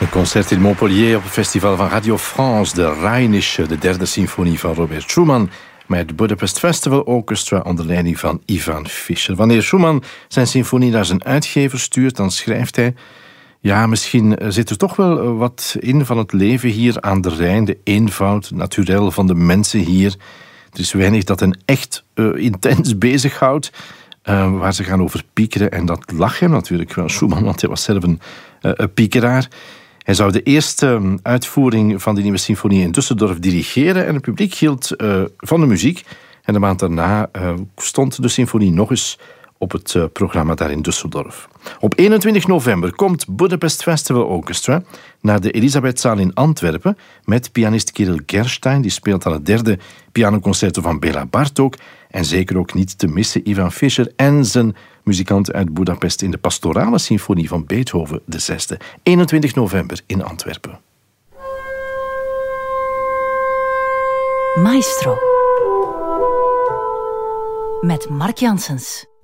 Een concert in Montpellier op het festival van Radio France, de Rheinische, de derde symfonie van Robert Schumann, met het Budapest Festival Orchestra onder leiding van Ivan Fischer. Wanneer Schumann zijn symfonie naar zijn uitgever stuurt, dan schrijft hij: ja, misschien zit er toch wel wat in van het leven hier aan de Rijn, de eenvoud, naturel van de mensen hier. Er is weinig dat hen echt intens bezighoudt, waar ze gaan over piekeren. En dat lag hem natuurlijk wel, Schumann, want hij was zelf een piekeraar. Hij zou de eerste uitvoering van die nieuwe symfonie in Düsseldorf dirigeren en het publiek hield van de muziek. En de maand daarna stond de symfonie nog eens op het programma daar in Düsseldorf. Op 21 november komt Budapest Festival Orchestra naar de Elisabethzaal in Antwerpen met pianist Kirill Gerstein. Die speelt aan het derde pianoconcerto van Béla Bartók. En zeker ook niet te missen Ivan Fischer en zijn muzikanten uit Budapest in de pastorale symfonie van Beethoven de zesde. 21 november in Antwerpen. Maestro met Mark Janssens.